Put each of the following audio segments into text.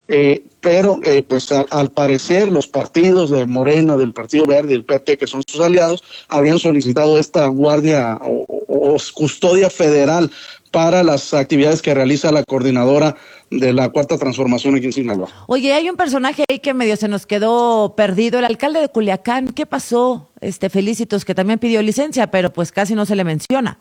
pero pues al parecer los partidos de Morena, del Partido Verde y del PT, que son sus aliados, habían solicitado esta guardia o custodia federal para las actividades que realiza la coordinadora de la Cuarta Transformación aquí en Sinaloa. Oye, hay un personaje ahí que medio se nos quedó perdido, el alcalde de Culiacán. ¿Qué pasó? Felicitos, que también pidió licencia, pero pues casi no se le menciona.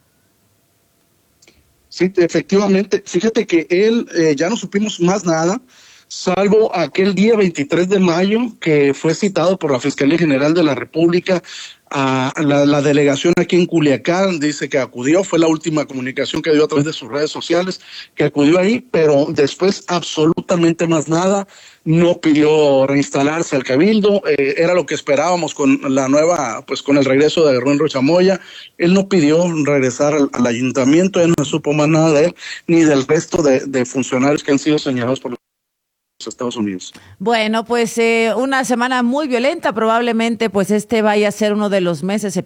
Sí, efectivamente. Fíjate que él ya no supimos más nada, salvo aquel día 23 de mayo que fue citado por la Fiscalía General de la República a la delegación aquí en Culiacán. Dice que acudió, fue la última comunicación que dio a través de sus redes sociales, que acudió ahí, pero después absolutamente más nada. No pidió reinstalarse al cabildo, era lo que esperábamos con la nueva, pues con el regreso de Rubén Rocha Moya. Él no pidió regresar al ayuntamiento, él no supo más nada de él, ni del resto de funcionarios que han sido señalados por los Estados Unidos. Bueno, pues una semana muy violenta, probablemente pues vaya a ser uno de los meses,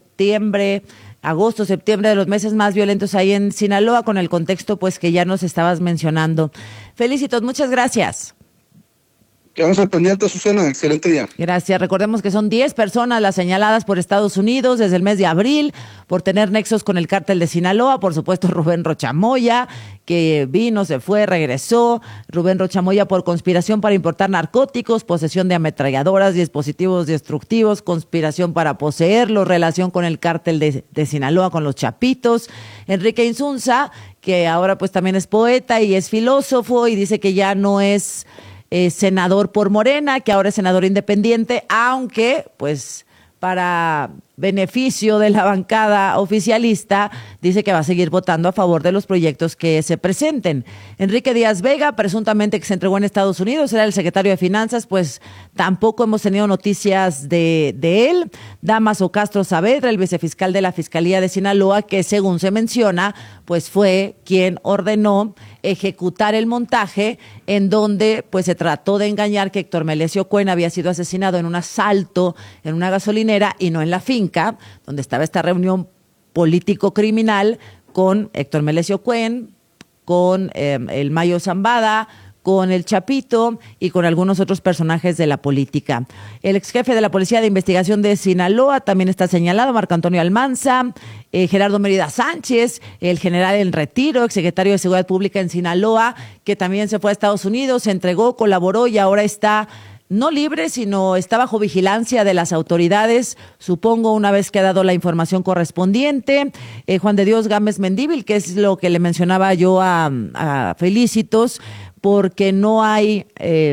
agosto, septiembre, de los meses más violentos ahí en Sinaloa, con el contexto pues que ya nos estabas mencionando. Felicitos, muchas gracias. Quedamos al pendiente, Susana. Excelente día. Gracias. Recordemos que son 10 personas las señaladas por Estados Unidos desde el mes de abril por tener nexos con el cártel de Sinaloa. Por supuesto, Rubén Rocha Moya, que vino, se fue, regresó. Rubén Rocha Moya por conspiración para importar narcóticos, posesión de ametralladoras, dispositivos destructivos, conspiración para poseerlos, relación con el cártel de Sinaloa, con los Chapitos. Enrique Insunza, que ahora pues también es poeta y es filósofo y dice que ya no es senador por Morena, que ahora es senador independiente, aunque pues para beneficio de la bancada oficialista dice que va a seguir votando a favor de los proyectos que se presenten. Enrique Díaz Vega, presuntamente que se entregó en Estados Unidos, era el secretario de Finanzas, pues tampoco hemos tenido noticias de él. Damaso Castro Saavedra, el vicefiscal de la Fiscalía de Sinaloa, que según se menciona, pues fue quien ordenó ejecutar el montaje en donde pues se trató de engañar que Héctor Melesio Cuen había sido asesinado en un asalto en una gasolinera y no en la finca, donde estaba esta reunión político-criminal con Héctor Melesio Cuen, con el Mayo Zambada, con el Chapito y con algunos otros personajes de la política. El ex jefe de la Policía de Investigación de Sinaloa también está señalado, Marco Antonio Almanza, Gerardo Mérida Sánchez, el general en retiro, ex secretario de Seguridad Pública en Sinaloa, que también se fue a Estados Unidos, se entregó, colaboró y ahora está no libre, sino está bajo vigilancia de las autoridades, supongo, una vez que ha dado la información correspondiente. Juan de Dios Gámez Mendívil, que es lo que le mencionaba yo a Felicitos, porque no hay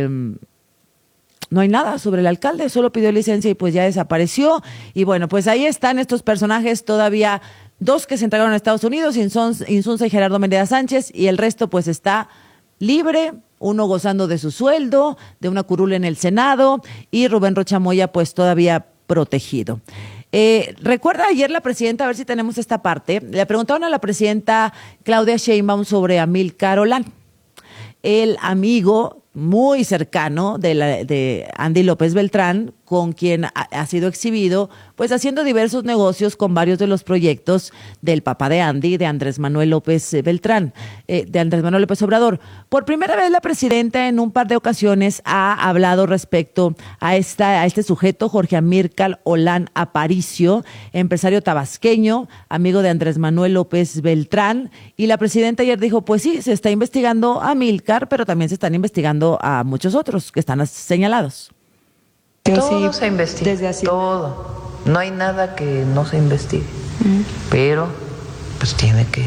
nada sobre el alcalde, solo pidió licencia y pues ya desapareció. Y bueno, pues ahí están estos personajes, todavía 2 que se entregaron a Estados Unidos, Insunza y Gerardo Mérida Sánchez, y el resto pues está libre, uno gozando de su sueldo, de una curul en el Senado, y Rubén Rocha Moya pues todavía protegido. Recuerda ayer la presidenta, a ver si tenemos esta parte, le preguntaron a la presidenta Claudia Sheinbaum sobre Amílcar Olán, el amigo muy cercano de Andy López Beltrán, con quien ha sido exhibido, pues haciendo diversos negocios con varios de los proyectos del papá de Andy, de Andrés Manuel López Beltrán, de Andrés Manuel López Obrador. Por primera vez la presidenta en un par de ocasiones ha hablado respecto a este sujeto, Jorge Amílcar Olán Aparicio, empresario tabasqueño, amigo de Andrés Manuel López Beltrán, y la presidenta ayer dijo, pues sí, se está investigando a Amílcar, pero también se están investigando a muchos otros que están señalados. Todo se investiga, desde así. Todo. No hay nada que no se investigue, pero pues tiene que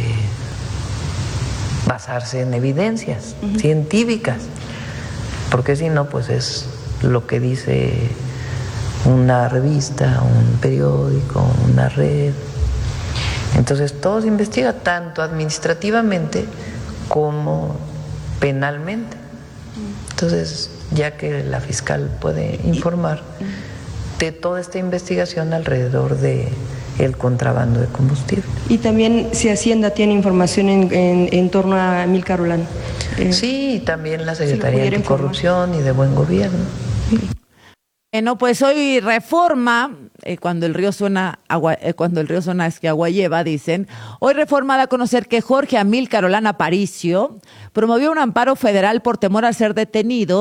basarse en evidencias científicas, porque si no, pues es lo que dice una revista, un periódico, una red. Entonces todo se investiga, tanto administrativamente como penalmente. Entonces, ya que la fiscal puede informar de toda esta investigación alrededor de el contrabando de combustible. Y también si Hacienda tiene información en torno a Amílcar Olán. Sí, también la Secretaría de Anticorrupción y de Buen Gobierno. Bueno, pues hoy Reforma, cuando el río suena es que agua lleva, dicen. Hoy Reforma da a conocer que Jorge Amílcar Olán Aparicio promovió un amparo federal por temor a ser detenido